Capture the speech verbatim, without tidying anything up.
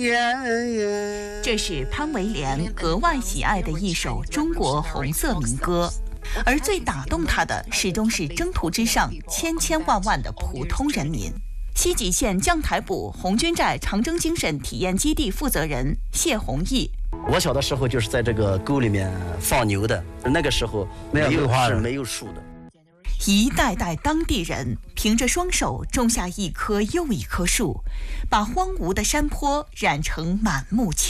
烟。 这是潘维莲格外喜爱的一首中国红色民歌，而最打动他的始终是征途之上千千万万的普通人民。西吉县将台堡红军寨长征精神体验基地负责人谢宏毅： 我小的时候就是在这个沟里面放牛的，那个时候没有是没有树的。 一代代当地人凭着双手种下一棵又一棵树，把荒芜的山坡染成满目青